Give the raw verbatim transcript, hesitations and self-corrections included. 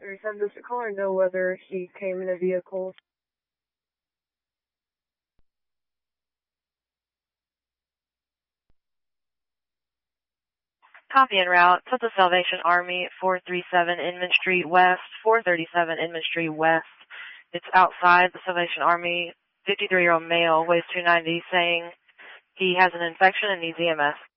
Or said, does the caller know whether he came in a vehicle? Copy en route to the Salvation Army, four thirty-seven Inman Street West, four thirty-seven Inman Street West. It's outside the Salvation Army, fifty-three-year-old male, weighs two ninety, saying he has an infection and needs E M S.